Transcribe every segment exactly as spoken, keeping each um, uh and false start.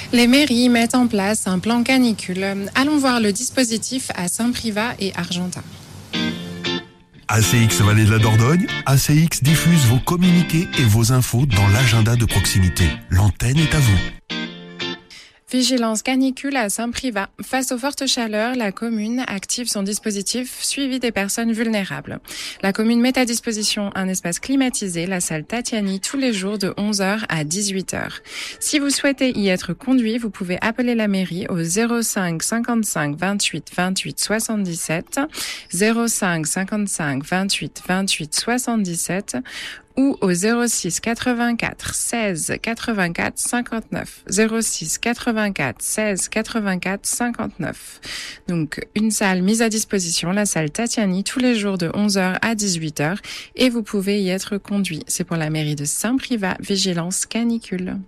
Les mairies mettent en place un plan canicule. Allons voir le dispositif à Saint-Privat et Argentat. A C X Vallée de la Dordogne, A C X diffuse vos communiqués et vos infos dans l'agenda de proximité. L'antenne est à vous. Vigilance canicule à Saint-Privat. Face aux fortes chaleurs, la commune active son dispositif suivi des personnes vulnérables. La commune met à disposition un espace climatisé, la salle Tatiani, tous les jours de onze heures à dix-huit heures. Si vous souhaitez y être conduit, vous pouvez appeler la mairie au zéro cinq cinquante-cinq vingt-huit vingt-huit soixante-dix-sept, zéro cinq cinquante-cinq vingt-huit vingt-huit soixante-dix-sept ou au zéro six quatre-vingt-quatre seize quatre-vingt-quatre cinquante-neuf. zéro six quatre-vingt-quatre seize quatre-vingt-quatre cinquante-neuf. Donc, une salle mise à disposition, la salle Tatiani, tous les jours de onze heures à dix-huit heures, et vous pouvez y être conduit. C'est pour la mairie de Saint-Privat, vigilance canicule.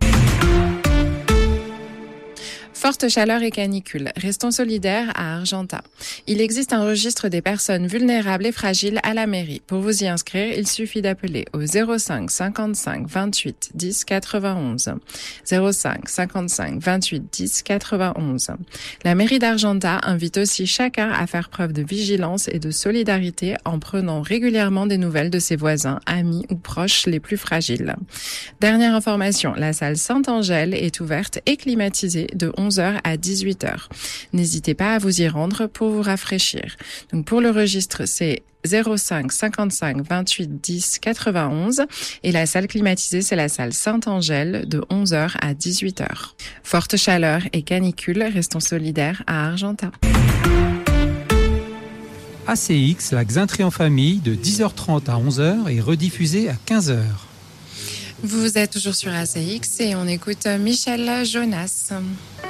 Forte chaleur et canicule. Restons solidaires à Argentat. Il existe un registre des personnes vulnérables et fragiles à la mairie. Pour vous y inscrire, il suffit d'appeler au zéro cinq cinquante-cinq vingt-huit dix quatre-vingt-onze. zéro cinq cinquante-cinq vingt-huit dix quatre-vingt-onze. La mairie d'Argentat invite aussi chacun à faire preuve de vigilance et de solidarité en prenant régulièrement des nouvelles de ses voisins, amis ou proches les plus fragiles. Dernière information, la salle Sainte-Angèle est ouverte et climatisée de onze heures à dix-huit heures. N'hésitez pas à vous y rendre pour vous rafraîchir. Donc pour le registre, c'est zéro cinq cinquante-cinq vingt-huit dix quatre-vingt-onze et la salle climatisée, c'est la salle Sainte-Angèle de onze heures à dix-huit heures. Forte chaleur et canicule, restons solidaires à Argentat. A C X, la Xintri en famille, de dix heures trente à onze heures et rediffusée à quinze heures. Vous êtes toujours sur A C X et on écoute Michel Jonas.